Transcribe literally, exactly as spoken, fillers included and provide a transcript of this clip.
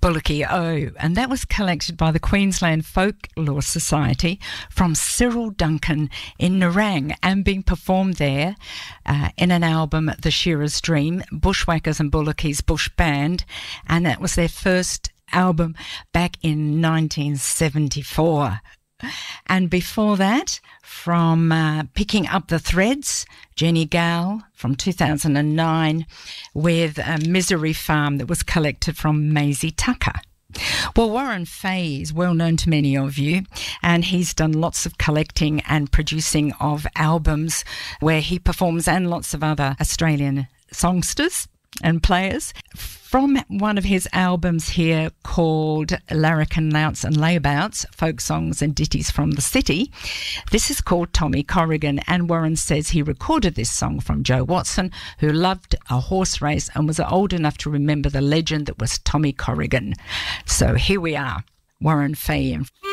Bullocky O, and that was collected by the Queensland Folklore Society from Cyril Duncan in Nerang and being performed there uh, in an album, The Shearer's Dream, Bushwhackers and Bullocky's Bush Band, and that was their first album back in nineteen seventy-four. And before that, from uh, Picking Up the Threads, Jenny Gale from two thousand nine with a Misery Farm that was collected from Maisie Tucker. Well, Warren Fay is well known to many of you, and he's done lots of collecting and producing of albums where he performs, and lots of other Australian songsters and players. From one of his albums here called Larrikin Louts and Layabouts, Folk Songs and Ditties from the City, this is called Tommy Corrigan, and Warren says he recorded this song from Joe Watson, who loved a horse race and was old enough to remember the legend that was Tommy Corrigan. So here we are, Warren Fay.